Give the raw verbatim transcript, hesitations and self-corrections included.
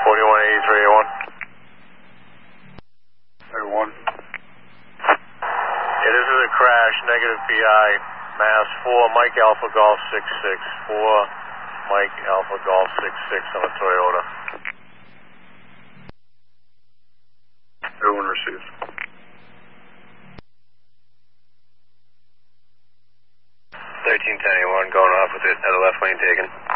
forty-one eighty-three, A one. A one. Yeah, this is a crash, negative P I, Mass four, Mike Alpha Golf six six, four, Mike Alpha Golf six six on a Toyota. A one received. thirteen ten A one, going off with it at a left lane taken.